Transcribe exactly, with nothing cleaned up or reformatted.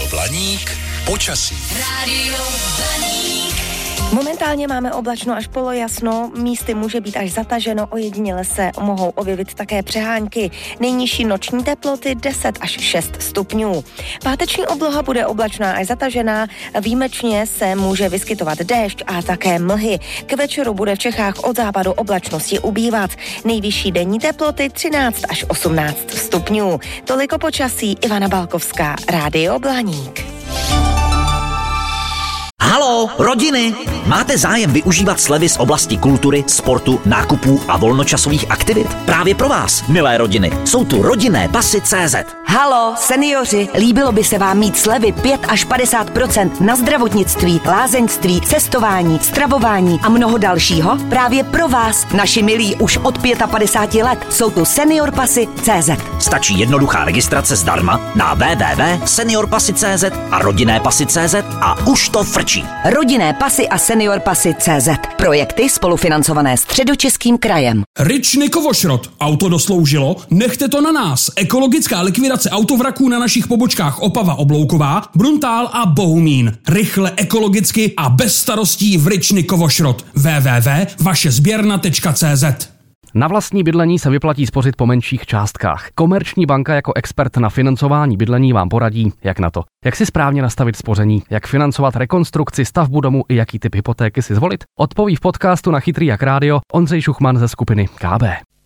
Blaník počasí. Rádio Blaník. Momentálně máme oblačno až polojasno, místy může být až zataženo, ojediněle se mohou objevit také přehánky. Nejnižší noční teploty deset až šest stupňů. Páteční obloha bude oblačná až zatažená, výjimečně se může vyskytovat déšť a také mlhy. K večeru bude v Čechách od západu oblačnosti ubývat. Nejvyšší denní teploty třináct až osmnáct stupňů. Toliko počasí, Ivana Balkovská, Rádio Blaník. Haló, rodiny! Máte zájem využívat slevy z oblasti kultury, sportu, nákupů a volnočasových aktivit? Právě pro vás, milé rodiny, jsou tu rodinné pasy tečka cé zet. Halo, seniori, líbilo by se vám mít slevy pět až padesát procent na zdravotnictví, lázeňství, cestování, stravování a mnoho dalšího? Právě pro vás, naši milí už od padesát pět let, jsou tu senior pasy tečka cé zet. Stačí jednoduchá registrace zdarma na w w w tečka senior pasy tečka cé zet a rodinné pasy tečka cé zet a už to frčí. Rodinné pasy a senior pasy tečka cé zet. Projekty spolufinancované Středočeským krajem. Ryčny Kovošrot. Auto dosloužilo? Nechte to na nás. Ekologická likvidace autovraků na našich pobočkách Opava Oblouková, Bruntál a Bohumín. Rychle, ekologicky a bez starostí v Ryčny Kovošrot. w w w tečka vaše sběrna tečka cé zet. Na vlastní bydlení se vyplatí spořit po menších částkách. Komerční banka jako expert na financování bydlení vám poradí, jak na to. Jak si správně nastavit spoření, jak financovat rekonstrukci, stavbu domu i jaký typ hypotéky si zvolit, odpoví v podcastu na Chytrý jak rádio Ondřej Šuchman ze skupiny ká bé.